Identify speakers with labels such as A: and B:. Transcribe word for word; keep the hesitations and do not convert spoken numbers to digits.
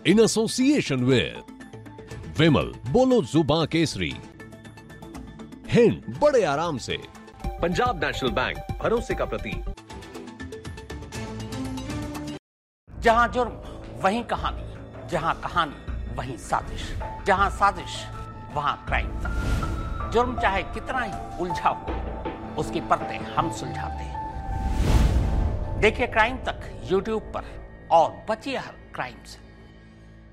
A: In association with विमल बोलो जुबान केसरी, हिंद बड़े आराम से, पंजाब नेशनल बैंक भरोसे का प्रतीक।
B: जहां जुर्म वहीं कहानी, जहां कहानी वहीं साजिश, जहां साजिश वहां क्राइम तक। जुर्म चाहे कितना ही उलझा हो, उसकी परतें हम सुलझाते हैं। देखिए क्राइम तक यूट्यूब पर और बचिए हर क्राइम से।